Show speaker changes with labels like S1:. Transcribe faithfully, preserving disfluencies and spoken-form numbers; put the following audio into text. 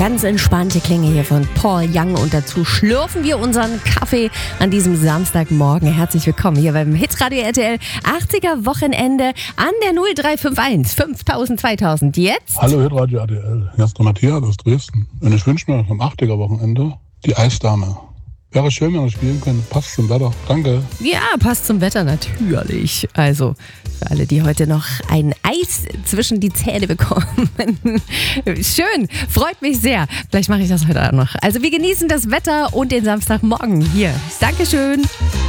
S1: Ganz entspannte Klänge hier von Paul Young und dazu schlürfen wir unseren Kaffee an diesem Samstagmorgen. Herzlich willkommen hier beim Hitradio R T L achtziger Wochenende an der null drei fünf eins fünftausend zweitausend. Jetzt?
S2: Hallo Hitradio R T L, hier ist der Matthias aus Dresden. Und ich wünsche mir am achtziger Wochenende die Eisdame. Wäre schön, wenn wir spielen können. Passt zum Wetter. Danke.
S1: Ja, passt zum Wetter natürlich. Also für alle, die heute noch ein Eis zwischen die Zähne bekommen. Schön, freut mich sehr. Vielleicht mache ich das heute auch noch. Also wir genießen das Wetter und den Samstagmorgen hier. Dankeschön.